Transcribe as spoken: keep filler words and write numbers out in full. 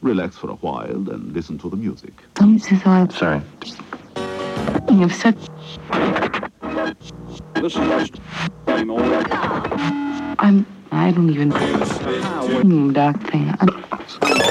Relax for a while, then listen to the music. I'm Sorry. You've such... This is just same old. I'm... I don't even... Dark thing. I'm...